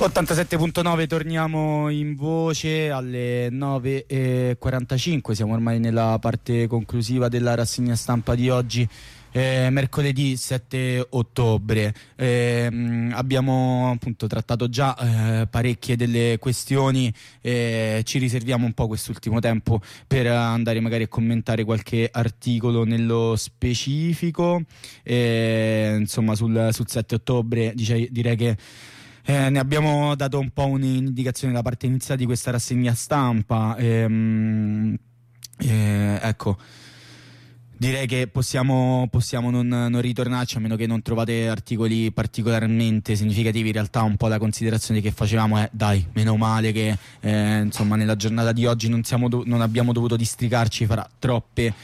87.9, torniamo in voce alle 9:45, siamo ormai nella parte conclusiva della rassegna stampa di oggi, mercoledì 7 ottobre. Abbiamo appunto trattato già parecchie delle questioni, ci riserviamo un po' quest'ultimo tempo per andare magari a commentare qualche articolo nello specifico. Insomma sul 7 ottobre direi che ne abbiamo dato un po' un'indicazione da parte iniziale di questa rassegna stampa. Ecco, direi che possiamo non ritornarci, a meno che non trovate articoli particolarmente significativi. In realtà un po' la considerazione che facevamo è: dai, meno male che insomma nella giornata di oggi non abbiamo dovuto districarci fra troppe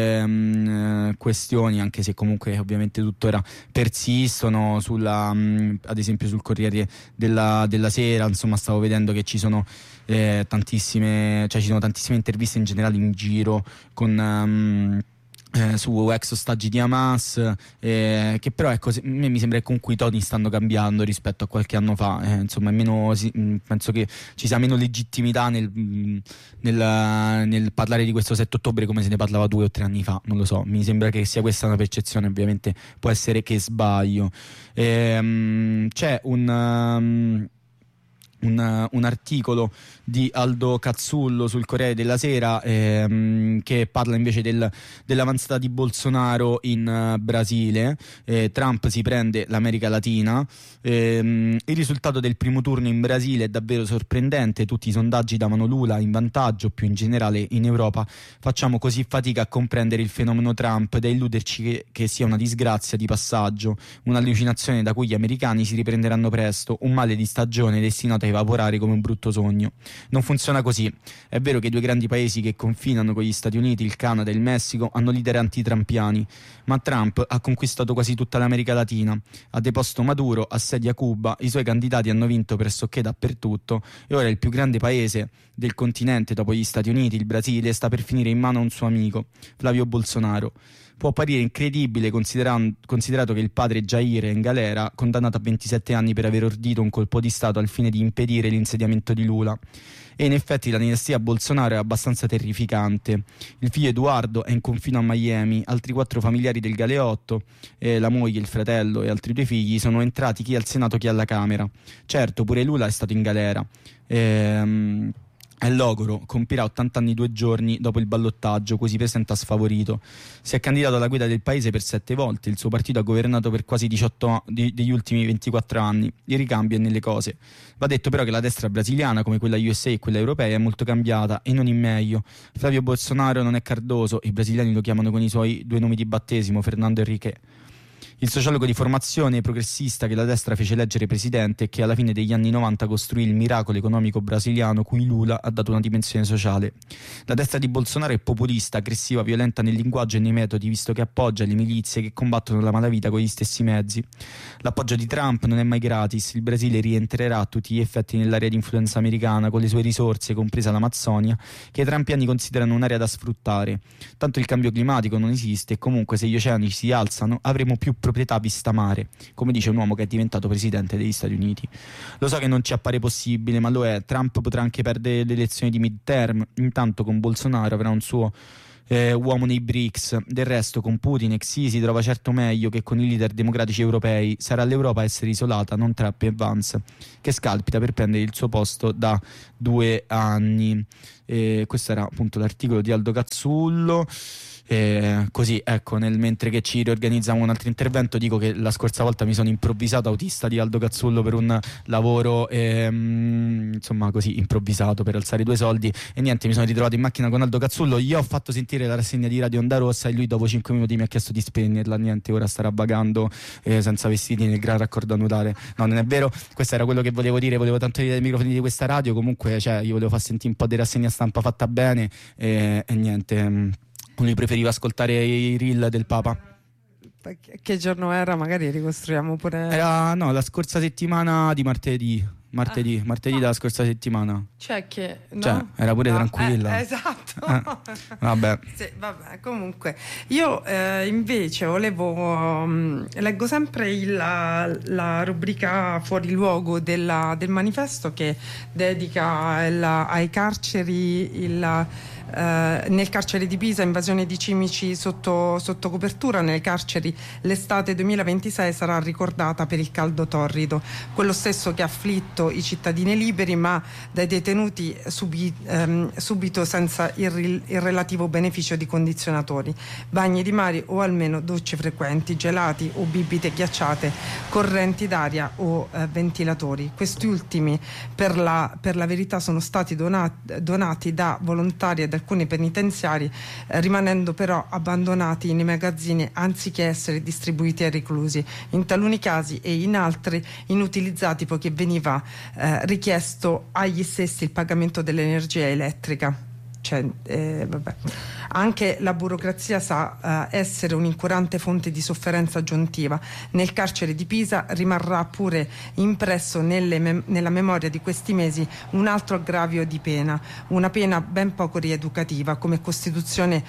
questioni, anche se comunque ovviamente tuttora persistono ad esempio sul Corriere della Sera. Insomma, stavo vedendo che ci sono tantissime interviste in generale in giro con su ex ostaggi di Hamas, che però ecco, a me mi sembra che comunque i toni stanno cambiando rispetto a qualche anno fa. Insomma, penso che ci sia meno legittimità nel parlare di questo 7 ottobre come se ne parlava 2 o 3 anni fa. Non lo so, mi sembra che sia questa una percezione, ovviamente può essere che sbaglio. C'è un articolo di Aldo Cazzullo sul Corriere della Sera che parla invece dell'avanzata di Bolsonaro in Brasile. Trump si prende l'America Latina. Il risultato del primo turno in Brasile è davvero sorprendente, tutti i sondaggi davano Lula in vantaggio. Più in generale in Europa facciamo così fatica a comprendere il fenomeno Trump da illuderci che sia una disgrazia di passaggio, un'allucinazione da cui gli americani si riprenderanno presto, un male di stagione destinato a evaporare come un brutto sogno. Non funziona così. È vero che i due grandi paesi che confinano con gli Stati Uniti, il Canada e il Messico, hanno leader anti-trumpiani, ma Trump ha conquistato quasi tutta l'America Latina, ha deposto Maduro, assedia Cuba, i suoi candidati hanno vinto pressoché dappertutto e ora il più grande paese del continente dopo gli Stati Uniti, il Brasile, sta per finire in mano a un suo amico, Flavio Bolsonaro. Può apparire incredibile considerato che il padre Jair è in galera, condannato a 27 anni per aver ordito un colpo di Stato al fine di impedire l'insediamento di Lula. E in effetti la dinastia Bolsonaro è abbastanza terrificante. Il figlio Edoardo è in confino a Miami, altri 4 familiari del Galeotto, la moglie, il fratello e altri 2 figli sono entrati chi al Senato chi alla Camera. Certo, pure Lula è stato in galera. È logoro, compirà 80 anni 2 giorni dopo il ballottaggio, cui si presenta sfavorito. Si è candidato alla guida del paese per 7 volte, il suo partito ha governato per quasi 18 degli ultimi 24 anni. Il ricambio è nelle cose. Va detto però che la destra brasiliana, come quella USA e quella europea, è molto cambiata e non in meglio. Flavio Bolsonaro non è Cardoso, i brasiliani lo chiamano con i suoi 2 nomi di battesimo, Fernando Henrique. Il sociologo di formazione progressista che la destra fece eleggere presidente e che alla fine degli anni 90 costruì il miracolo economico brasiliano cui Lula ha dato una dimensione sociale. La destra di Bolsonaro è populista, aggressiva, violenta nel linguaggio e nei metodi, visto che appoggia le milizie che combattono la malavita con gli stessi mezzi. L'appoggio di Trump non è mai gratis, il Brasile rientrerà a tutti gli effetti nell'area di influenza americana con le sue risorse, compresa l'Amazzonia, che i trumpiani considerano un'area da sfruttare. Tanto il cambio climatico non esiste e comunque se gli oceani si alzano avremo più proprietà vista mare, come dice un uomo che è diventato presidente degli Stati Uniti. Lo so che non ci appare possibile, ma lo è. Trump potrà anche perdere le elezioni di midterm, intanto con Bolsonaro avrà un suo uomo nei BRICS. Del resto con Putin e Xi si trova certo meglio che con i leader democratici europei. Sarà l'Europa a essere isolata, non Trump e Vance, che scalpita per prendere il suo posto da 2 anni. Questo era appunto l'articolo di Aldo Cazzullo. Così ecco, mentre che ci riorganizziamo un altro intervento, dico che la scorsa volta mi sono improvvisato autista di Aldo Cazzullo per un lavoro insomma così improvvisato per alzare 2 soldi e niente, mi sono ritrovato in macchina con Aldo Cazzullo, gli ho fatto sentire la rassegna di Radio Onda Rossa e lui dopo 5 minuti mi ha chiesto di spegnerla. Niente, ora starà vagando senza vestiti nel gran raccordo a nuotare. No, non è vero, questo era quello che volevo dire, volevo tanto dire ai microfoni di questa radio. Comunque io volevo far sentire un po' di rassegna stampa fatta bene e niente, lui preferiva ascoltare i reel del Papa. Che giorno era? Magari ricostruiamo pure. Era la scorsa settimana di martedì. martedì della scorsa settimana. Cioè che no? Cioè, era pure tranquilla. Esatto. Vabbè. Sì, vabbè, comunque io invece volevo leggo sempre la rubrica Fuori luogo del manifesto, che dedica ai carceri nel carcere di Pisa, invasione di cimici sotto copertura. Nelle carceri l'estate 2026 sarà ricordata per il caldo torrido, quello stesso che ha afflitto i cittadini liberi, ma dai detenuti subito senza il relativo beneficio di condizionatori, bagni di mare o almeno docce frequenti, gelati o bibite ghiacciate, correnti d'aria o ventilatori. Questi ultimi per la verità sono stati donati da volontari ed alcuni penitenziari, rimanendo però abbandonati nei magazzini anziché essere distribuiti ai reclusi, in taluni casi, e in altri inutilizzati poiché veniva richiesto agli stessi il pagamento dell'energia elettrica. Vabbè. Anche la burocrazia sa essere un'incurante fonte di sofferenza aggiuntiva. Nel carcere di Pisa rimarrà pure impresso nella memoria di questi mesi un altro aggravio di pena, una pena ben poco rieducativa, come la Costituzione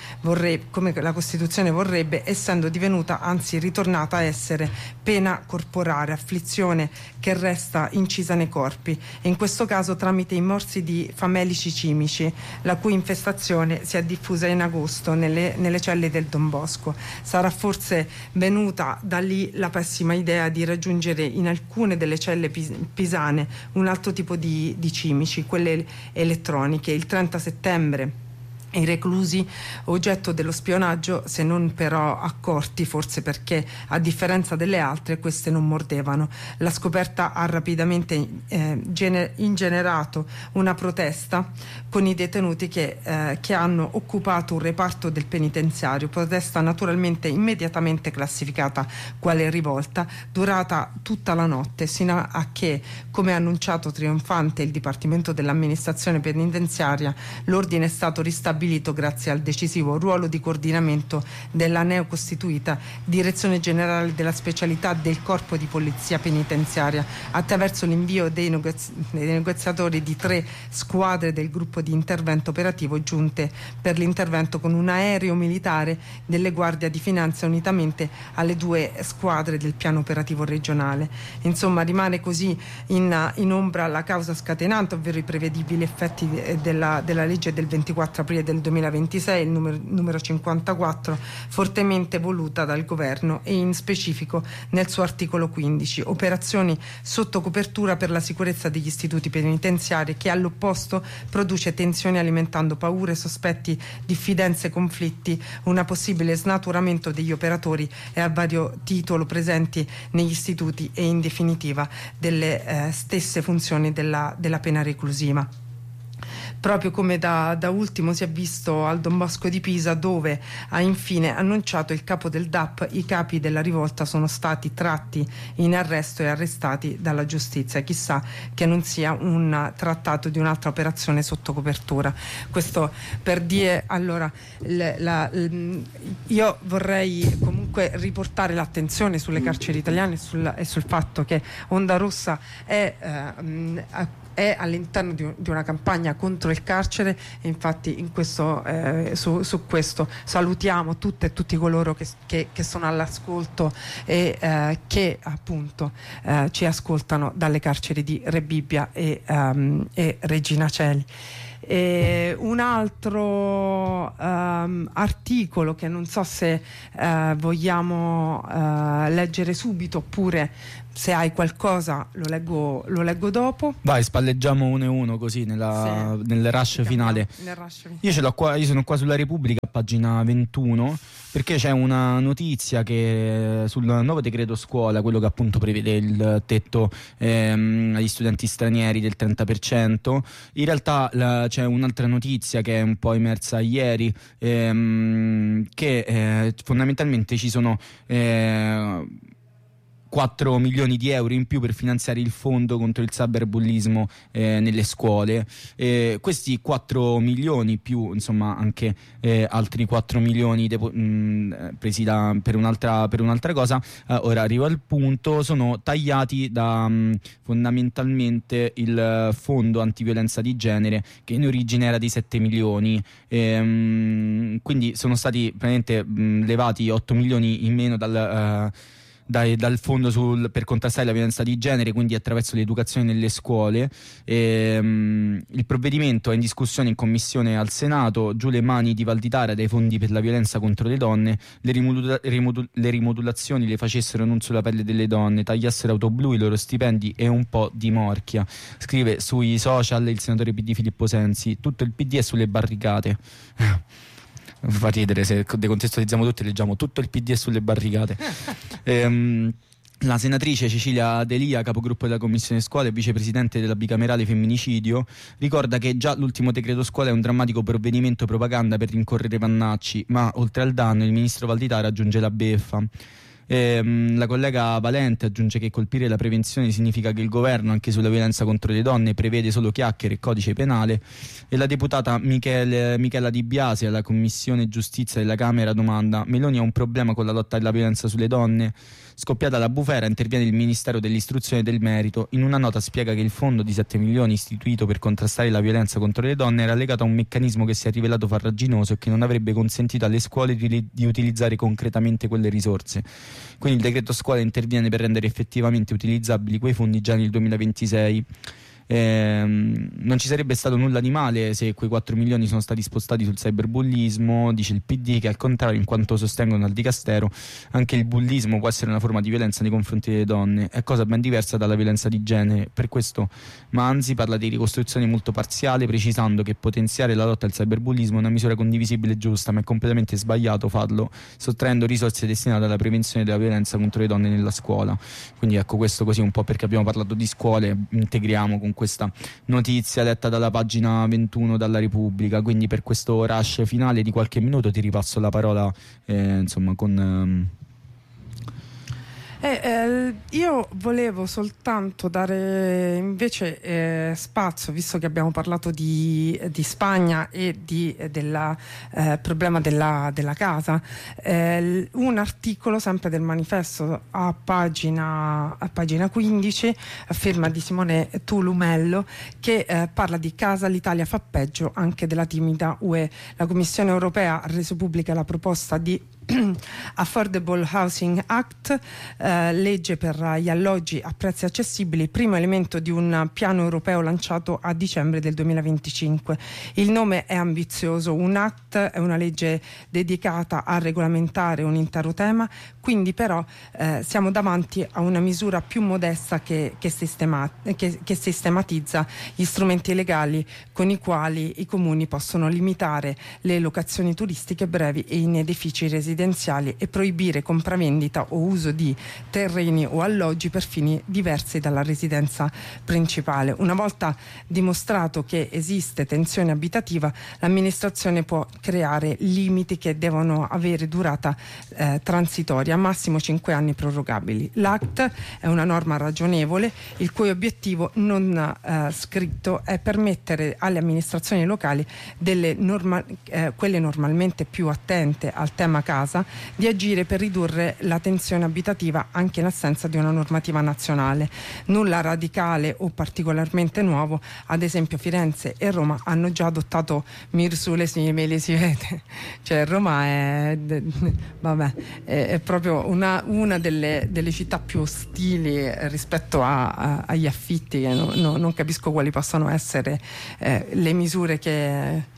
vorrebbe, essendo divenuta, anzi ritornata a essere, pena corporale, afflizione che resta incisa nei corpi, e in questo caso tramite i morsi di famelici cimici, la cui infestazione si è diffusa in agosto nelle celle del Don Bosco. Sarà forse venuta da lì la pessima idea di raggiungere in alcune delle celle pisane un altro tipo di cimici, quelle elettroniche. Il 30 settembre i reclusi, oggetto dello spionaggio, se non però accorti, forse perché a differenza delle altre queste non mordevano. La scoperta ha rapidamente ingenerato una protesta con i detenuti che hanno occupato un reparto del penitenziario, protesta naturalmente immediatamente classificata quale rivolta, durata tutta la notte, sino a che, come ha annunciato trionfante il Dipartimento dell'Amministrazione Penitenziaria, l'ordine è stato ristabilito grazie al decisivo ruolo di coordinamento della neocostituita Direzione Generale della Specialità del Corpo di Polizia Penitenziaria, attraverso l'invio dei negoziatori di 3 squadre del gruppo di intervento operativo giunte per l'intervento con un aereo militare delle Guardie di Finanza, unitamente alle 2 squadre del piano operativo regionale. Insomma, rimane così in ombra la causa scatenante, ovvero i prevedibili effetti della legge del 24 aprile del 2026, il numero 54, fortemente voluta dal governo, e in specifico nel suo articolo 15, operazioni sotto copertura per la sicurezza degli istituti penitenziari, che all'opposto produce tensioni alimentando paure, sospetti, diffidenze, conflitti, una possibile snaturamento degli operatori e a vario titolo presenti negli istituti e in definitiva delle stesse funzioni della pena reclusiva. Proprio come da ultimo si è visto al Don Bosco di Pisa, dove ha infine annunciato il capo del DAP, i capi della rivolta sono stati tratti in arresto e arrestati dalla giustizia. Chissà che non sia un trattato di un'altra operazione sotto copertura. Questo per dire, allora, io vorrei comunque riportare l'attenzione sulle carceri italiane e sul fatto che Onda Rossa è all'interno di una campagna contro il carcere, e infatti in questo, su questo salutiamo tutte e tutti coloro che sono all'ascolto e che appunto ci ascoltano dalle carceri di Rebibbia e Regina Coeli. Un altro articolo che non so se vogliamo leggere subito, oppure se hai qualcosa lo leggo dopo. Vai, spalleggiamo uno e uno così nel rush finale. Io ce l'ho qua, io sono qua sulla Repubblica, pagina 21, perché c'è una notizia che sul nuovo decreto scuola, quello che appunto prevede il tetto agli studenti stranieri del 30%, in realtà c'è un'altra notizia che è un po' emersa ieri, che fondamentalmente ci sono 4 milioni di euro in più per finanziare il fondo contro il cyberbullismo nelle scuole. Questi 4 milioni più insomma anche altri 4 milioni presi per un'altra cosa, ora arrivo al punto, sono tagliati da fondamentalmente il fondo antiviolenza di genere, che in origine era di 7 milioni, quindi sono stati praticamente levati 8 milioni in meno dal fondo per contrastare la violenza di genere, quindi attraverso l'educazione nelle scuole. Il provvedimento è in discussione in commissione al Senato. Giù le mani di Valditara dai fondi per la violenza contro le donne. Le rimodulazioni le facessero non sulla pelle delle donne, tagliassero auto blu, i loro stipendi e un po' di morchia. Scrive sui social il senatore PD Filippo Sensi. Tutto il PD è sulle barricate. Fa ridere se decontestualizziamo tutto e leggiamo tutto il PD è sulle barricate. La senatrice Cecilia Delia, capogruppo della Commissione Scuola e vicepresidente della bicamerale femminicidio, ricorda che già l'ultimo decreto scuola è un drammatico provvedimento propaganda per rincorrere Vannacci, ma oltre al danno il ministro Valditara aggiunge la beffa. La collega Valente aggiunge che colpire la prevenzione significa che il governo anche sulla violenza contro le donne prevede solo chiacchiere e codice penale, e la deputata Michela Di Biasi alla Commissione Giustizia della Camera domanda: Meloni ha un problema con la lotta alla violenza sulle donne? Scoppiata la bufera, interviene il Ministero dell'Istruzione e del Merito. In una nota spiega che il fondo di 7 milioni istituito per contrastare la violenza contro le donne era legato a un meccanismo che si è rivelato farraginoso e che non avrebbe consentito alle scuole di utilizzare concretamente quelle risorse. Quindi il decreto scuola interviene per rendere effettivamente utilizzabili quei fondi già nel 2026. Non ci sarebbe stato nulla di male se quei 4 milioni sono stati spostati sul cyberbullismo, dice il PD, che al contrario, in quanto sostengono al Dicastero, anche il bullismo può essere una forma di violenza nei confronti delle donne, è cosa ben diversa dalla violenza di genere. Per questo Manzi parla di ricostruzione molto parziale, precisando che potenziare la lotta al cyberbullismo è una misura condivisibile e giusta, ma è completamente sbagliato farlo sottraendo risorse destinate alla prevenzione della violenza contro le donne nella scuola. Quindi ecco, questo così un po' perché abbiamo parlato di scuole, integriamo con questa notizia letta dalla pagina 21 dalla Repubblica. Quindi per questo rush finale di qualche minuto ti ripasso la parola insomma con io volevo soltanto dare invece spazio, visto che abbiamo parlato di Spagna e del problema della casa, un articolo sempre del Manifesto a pagina 15 a firma di Simone Tulumello, che parla di casa, l'Italia fa peggio anche della timida UE. La Commissione europea ha reso pubblica la proposta di Affordable Housing Act, legge per gli alloggi a prezzi accessibili, primo elemento di un piano europeo lanciato a dicembre del 2025. Il nome è ambizioso, un act è una legge dedicata a regolamentare un intero tema, quindi però siamo davanti a una misura più modesta che sistematizza gli strumenti legali con i quali i comuni possono limitare le locazioni turistiche brevi e in edifici residenziali e proibire compravendita o uso di terreni o alloggi per fini diversi dalla residenza principale. Una volta dimostrato che esiste tensione abitativa, l'amministrazione può creare limiti che devono avere durata transitoria, massimo 5 anni prorogabili. L'ACT è una norma ragionevole, il cui obiettivo non scritto è permettere alle amministrazioni locali, quelle normalmente più attente al tema casa, di agire per ridurre la tensione abitativa anche in assenza di una normativa nazionale. Nulla radicale o particolarmente nuovo, ad esempio Firenze e Roma hanno già adottato misure simili, si vede, cioè Roma è proprio una delle città più ostili rispetto agli affitti, che non capisco quali possano essere le misure che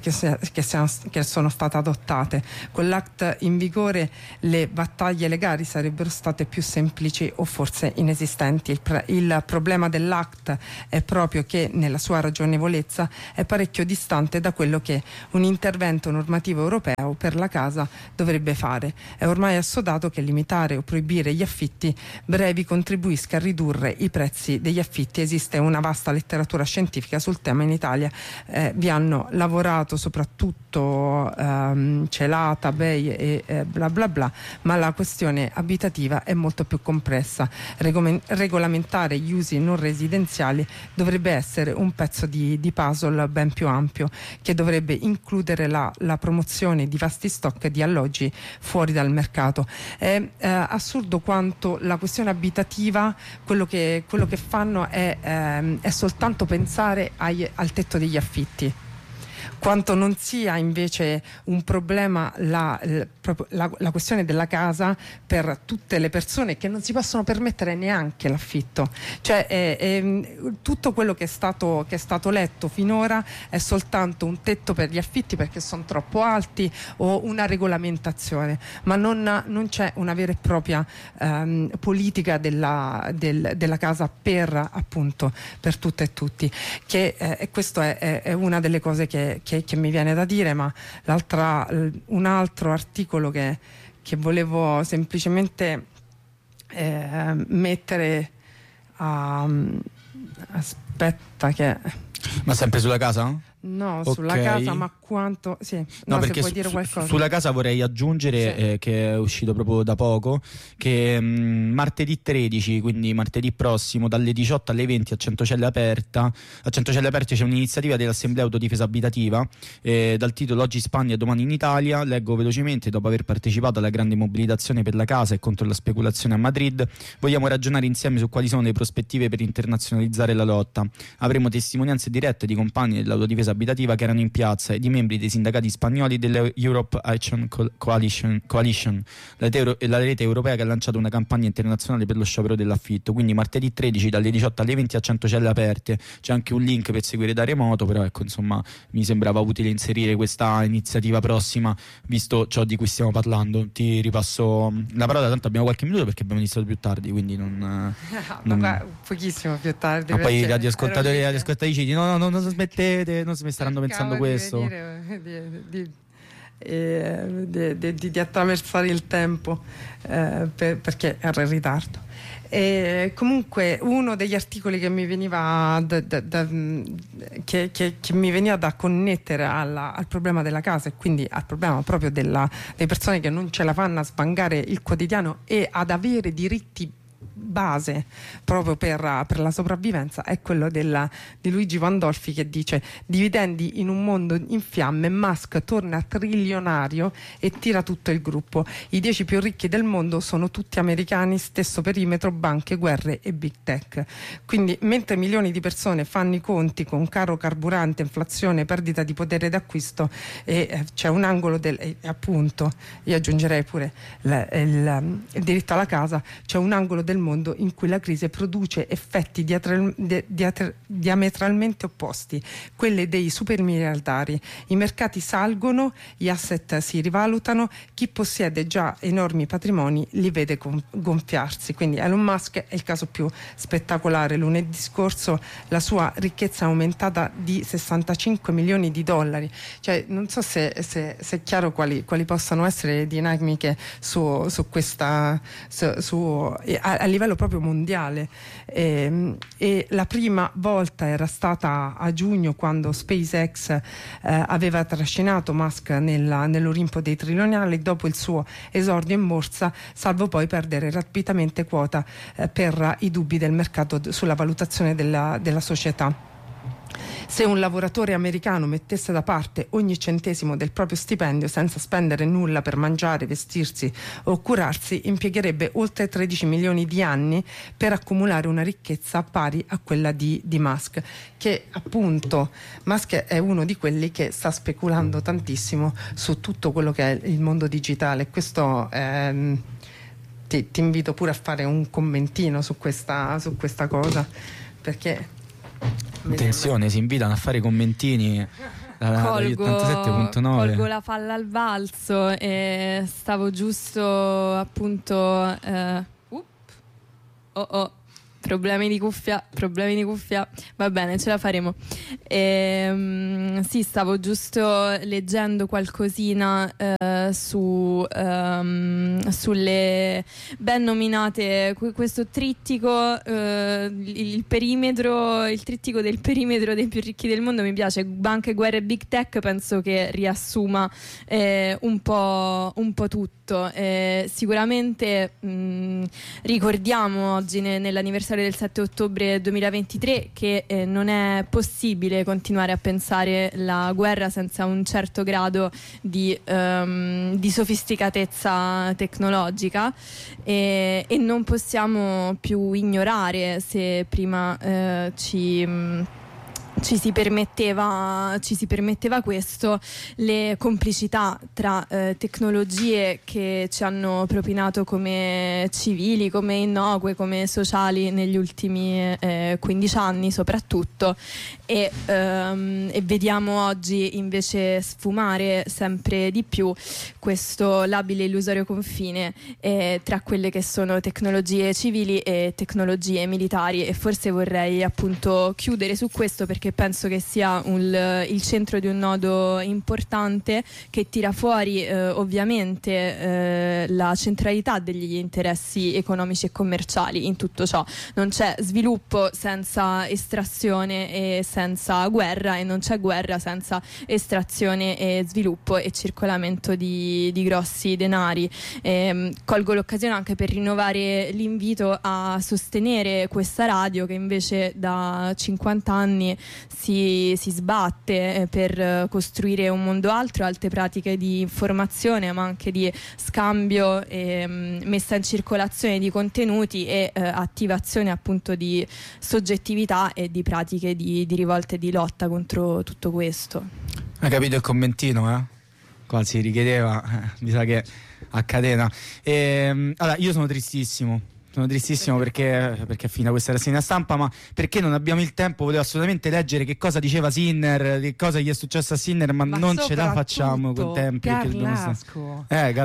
sono state adottate. Con l'ACT in vigore le battaglie legali sarebbero state più semplici o forse inesistenti. Il problema dell'ACT è proprio che nella sua ragionevolezza è parecchio distante da quello che un intervento normativo europeo per la casa dovrebbe fare. È ormai assodato che limitare o proibire gli affitti brevi contribuisca a ridurre i prezzi degli affitti. Esiste una vasta letteratura scientifica sul tema in Italia, vi hanno lavorato lavorato soprattutto celata, bei e bla bla bla, ma la questione abitativa è molto più complessa. Regolamentare gli usi non residenziali dovrebbe essere un pezzo di puzzle ben più ampio, che dovrebbe includere la promozione di vasti stock di alloggi fuori dal mercato. È assurdo quanto la questione abitativa, quello che fanno è soltanto pensare al tetto degli affitti, quanto non sia invece un problema la questione della casa per tutte le persone che non si possono permettere neanche l'affitto. Cioè tutto quello che è stato letto finora è soltanto un tetto per gli affitti perché sono troppo alti, o una regolamentazione, ma non c'è una vera e propria politica della casa per tutte e tutti, e questo è una delle cose che mi viene da dire. Ma un altro articolo che volevo semplicemente mettere aspetta che... Ma sempre sulla casa? No, Okay. sulla casa, ma quanto... Sì, No, se perché puoi dire qualcosa. sulla casa vorrei aggiungere Sì. che è uscito proprio da poco, che martedì 13, quindi martedì prossimo, dalle 18 alle 20 a Centocelle Aperte c'è un'iniziativa dell'Assemblea Autodifesa Abitativa, dal titolo Oggi in Spagna e domani in Italia. Leggo velocemente: dopo aver partecipato alla grande mobilitazione per la casa e contro la speculazione a Madrid, vogliamo ragionare insieme su quali sono le prospettive per internazionalizzare la lotta. Avremo testimonianze dirette di compagni dell'autodifesa abitativa che erano in piazza e di membri dei sindacati spagnoli della Europe Action Coalition, la rete europea che ha lanciato una campagna internazionale per lo sciopero dell'affitto. Quindi martedì 13 dalle 18 alle 20 a Centocelle Aperte. C'è anche un link per seguire da remoto, però ecco, insomma, mi sembrava utile inserire questa iniziativa prossima, visto ciò di cui stiamo parlando. Ti ripasso la parola, tanto abbiamo qualche minuto perché abbiamo iniziato più tardi, quindi non... Pochissimo più tardi. Ma poi i radioascoltatori e le radioascoltatrici dicono no, non smettete, non se mi staranno pensando questo. Di attraversare il tempo perché era in ritardo. Comunque uno degli articoli che mi veniva che mi veniva da connettere al problema della casa, e quindi al problema proprio delle persone che non ce la fanno a sbangare il quotidiano e ad avere diritti base proprio per la sopravvivenza, è quello di Luigi Pandolfi, che dice: dividendi in un mondo in fiamme, Musk torna trilionario e tira tutto il gruppo. I 10 più ricchi del mondo sono tutti americani, stesso perimetro, banche, guerre e big tech. Quindi mentre milioni di persone fanno i conti con caro carburante, inflazione, perdita di potere d'acquisto, c'è un angolo appunto, io aggiungerei pure il diritto alla casa, c'è un angolo del mondo in cui la crisi produce effetti diametralmente opposti, quelli dei supermiliardari. I mercati salgono, gli asset si rivalutano, chi possiede già enormi patrimoni li vede gonfiarsi. Quindi Elon Musk è il caso più spettacolare. Lunedì scorso la sua ricchezza è aumentata di 65 milioni di dollari. Cioè, non so se è chiaro quali possano essere le dinamiche su questa a livello proprio mondiale. E la prima volta era stata a giugno, quando SpaceX aveva trascinato Musk nell'Olimpo dei trilionali dopo il suo esordio in borsa, salvo poi perdere rapidamente quota per i dubbi del mercato sulla valutazione della società. Se un lavoratore americano mettesse da parte ogni centesimo del proprio stipendio senza spendere nulla per mangiare, vestirsi o curarsi, impiegherebbe oltre 13 milioni di anni per accumulare una ricchezza pari a quella di Musk, che appunto Musk è uno di quelli che sta speculando tantissimo su tutto quello che è il mondo digitale. Questo ti invito pure a fare un commentino su questa cosa, perché attenzione, si invitano a fare i commentini da 87.9. Colgo la palla al balzo e stavo giusto appunto Problemi di cuffia. Va bene, ce la faremo. Sì, stavo giusto leggendo qualcosina sulle ben nominate, questo trittico, il trittico del perimetro dei più ricchi del mondo. Mi piace. Banche, guerre e big tech, penso che riassuma un po' tutto. Sicuramente ricordiamo oggi nell'anniversario del 7 ottobre 2023 che non è possibile continuare a pensare la guerra senza un certo grado di sofisticatezza tecnologica, e non possiamo più ignorare, se prima ci si permetteva questo, le complicità tra tecnologie che ci hanno propinato come civili, come innocue, come sociali negli ultimi 15 anni soprattutto, e vediamo oggi invece sfumare sempre di più questo labile illusorio confine tra quelle che sono tecnologie civili e tecnologie militari. E forse vorrei appunto chiudere su questo, perché penso che sia il centro di un nodo importante che tira fuori ovviamente la centralità degli interessi economici e commerciali in tutto ciò. Non c'è sviluppo senza estrazione e senza guerra, e non c'è guerra senza estrazione e sviluppo e circolamento di grossi denari. Colgo l'occasione anche per rinnovare l'invito a sostenere questa radio, che invece da 50 anni si sbatte per costruire un mondo altro, alte pratiche di informazione, ma anche di scambio e messa in circolazione di contenuti e attivazione appunto di soggettività e di pratiche di rivolta e di lotta contro tutto questo. Hai capito il commentino, Qua si richiedeva, mi sa che a catena. Allora, io sono tristissimo perché è finita questa rassegna stampa, ma perché non abbiamo il tempo. Volevo assolutamente leggere che cosa diceva Sinner, che cosa gli è successo a Sinner, ma non ce la facciamo con tempi. Carlasco.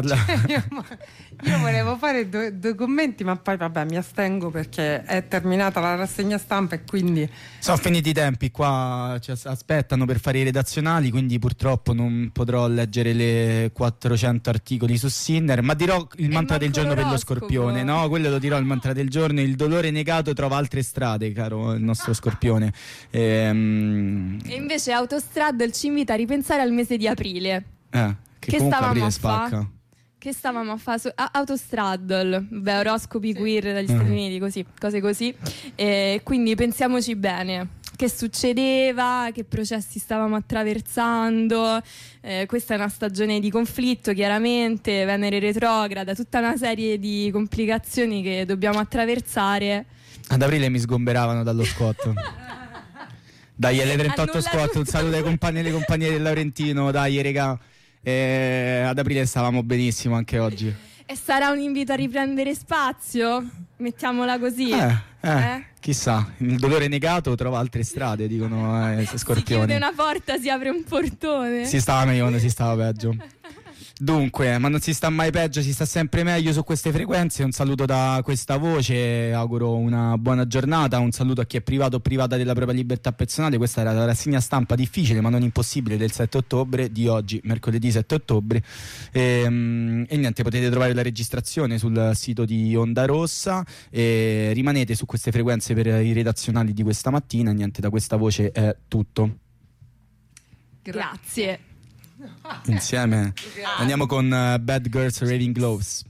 Io volevo fare due commenti, ma poi vabbè, mi astengo perché è terminata la rassegna stampa e quindi sono finiti i tempi, qua ci aspettano per fare i redazionali, quindi purtroppo non potrò leggere le 400 articoli su Sinner, ma dirò il mantra del giorno per lo Scorpione, no? Quello lo dirò, il mantra del giorno: il dolore negato trova altre strade, caro il nostro Scorpione. E invece Autostraddle ci invita a ripensare al mese di aprile. Che comunque aprile spacca. Che stavamo a fare su Autostraddle, oroscopi queer dagli Stati Uniti, cose così. Quindi pensiamoci bene. Che succedeva, che processi stavamo attraversando. Questa è una stagione di conflitto, chiaramente, Venere retrograda, tutta una serie di complicazioni che dobbiamo attraversare. Ad aprile mi sgomberavano dallo scotto. Dai, L38 squat, un saluto ai compagni e alle compagne del Laurentino, dai regà. Ad aprile stavamo benissimo anche oggi. E sarà un invito a riprendere spazio? Mettiamola così. Chissà, il dolore negato trova altre strade, dicono Scorpioni. Si chiude una porta, si apre un portone. Si stava meglio quando si stava peggio. Dunque, ma non si sta mai peggio, si sta sempre meglio su queste frequenze. Un saluto da questa voce, auguro una buona giornata. Un saluto a chi è privato o privata della propria libertà personale. Questa era la rassegna stampa difficile ma non impossibile del 7 ottobre di oggi, mercoledì 7 ottobre. E niente, potete trovare la registrazione sul sito di Onda Rossa. Rimanete su queste frequenze per i redazionali di questa mattina. Niente, da questa voce è tutto. Grazie. Insieme andiamo con Bad Girls Raving Gloves.